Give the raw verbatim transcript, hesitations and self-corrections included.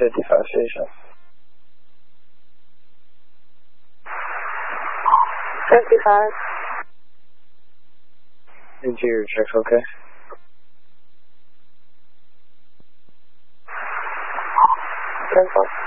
fifty-five station. fifty-five. Interior check's okay. ten four.